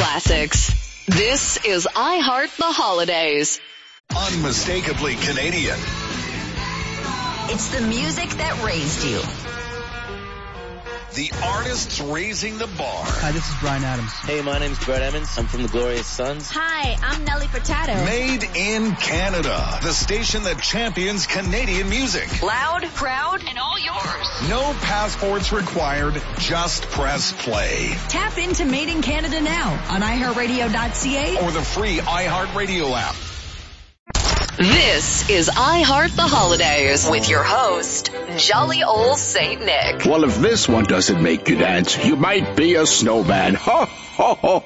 classics. This is iHeart the Holidays. Unmistakably Canadian. It's the music that raised you. The artists raising the bar. Hi, this is Bryan Adams. Hey, my name's Brett Emmons. I'm from the Glorious Sons. Hi, I'm Nelly Furtado. Made in Canada. The station that champions Canadian music. Loud, proud, and all yours. No passports required. Just press play. Tap into Made in Canada now on iHeartRadio.ca or the free iHeartRadio app. This is iHeart the Holidays with your host, Jolly Old Saint Nick. Well, if this one doesn't make you dance, you might be a snowman. Ho, ho, ho.